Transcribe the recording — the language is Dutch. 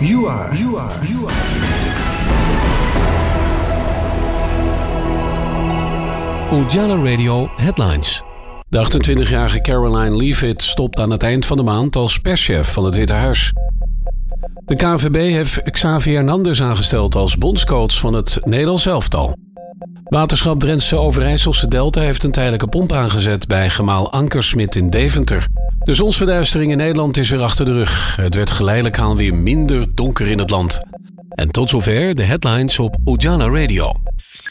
You are. Ujala Radio Headlines. De 28-jarige Caroline Leavitt stopt aan het eind van de maand als perschef van het Witte Huis. De KNVB heeft Xavier Hernandez aangesteld als bondscoach van het Nederlands elftal. Waterschap Drentse Overijsselse Delta heeft een tijdelijke pomp aangezet bij gemaal Ankersmit in Deventer. De zonsverduistering in Nederland is weer achter de rug. Het werd geleidelijk aan weer minder donker in het land. En tot zover de headlines op Ujala Radio.